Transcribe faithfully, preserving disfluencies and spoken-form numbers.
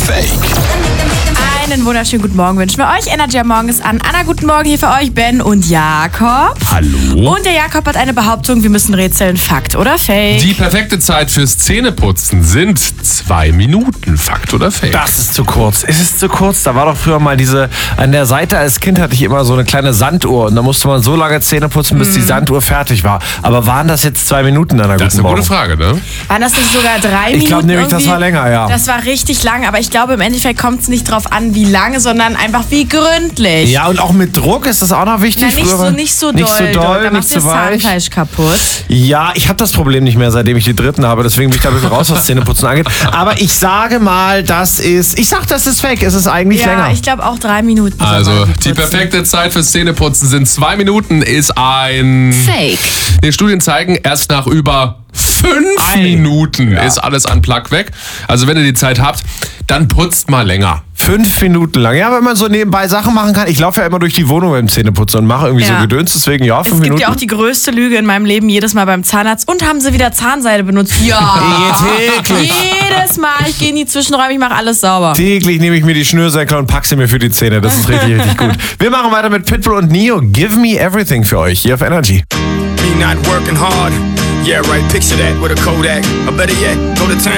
Fake? Einen wunderschönen guten Morgen wünschen wir euch. Energy am Morgen ist an. Anna, guten Morgen hier für euch, Ben und Jakob. Hallo. Und der Jakob hat eine Behauptung, wir müssen rätseln. Fakt oder Fake? Die perfekte Zeit fürs Zähneputzen sind zwei Minuten. Fakt oder Fake? Das ist zu kurz. Es ist zu kurz. Da war doch früher mal diese, an der Seite als Kind hatte ich immer so eine kleine Sanduhr und da musste man so lange Zähne putzen, bis die Sanduhr fertig war. Aber waren das jetzt zwei Minuten an einer Das ist guten eine Morgen? gute Frage, ne? Waren das nicht sogar drei Minuten? Ich glaube nämlich, das irgendwie? war länger, ja. Das war richtig lang, aber ich glaube, im Endeffekt kommt es nicht drauf an, wie lange, sondern einfach wie gründlich. Ja, und auch mit Druck ist das auch noch wichtig. Na, nicht Früher so, war- nicht so doll. Nicht so doll, da nicht macht so das weich. Zahnfleisch kaputt. Ja, ich habe das Problem nicht mehr, seitdem ich die dritten habe. Deswegen bin ich da ein bisschen raus, was Zähneputzen angeht. Aber ich sage mal, das ist... Ich sag, das ist fake. Es ist eigentlich Ja, länger. ich glaube auch drei Minuten. soll Also, man die putzen. perfekte Zeit fürs Zähneputzen sind zwei Minuten, ist ein... Fake. Die Studien zeigen, erst nach über fünf Ei. Minuten ist alles an Plug weg. Also, wenn ihr die Zeit habt, dann putzt mal länger. Fünf Minuten lang. Ja, wenn man so nebenbei Sachen machen kann. Ich laufe ja immer durch die Wohnung beim Zähneputzen und mache irgendwie Ja. so Gedöns. Deswegen, ja, fünf Es gibt Minuten. ja auch die größte Lüge in meinem Leben, jedes Mal beim Zahnarzt. Und haben sie wieder Zahnseide benutzt? Ja. Täglich. Jedes Mal. Ich gehe in die Zwischenräume, ich mache alles sauber. Täglich nehme ich mir die Schnürsenkel und packe sie mir für die Zähne. Das ist richtig, richtig gut. Wir machen weiter mit Pitbull und Neo. Give me everything für euch hier auf Energy. Me not working hard. Yeah, right, picture that with a Kodak. Or better yet, go to town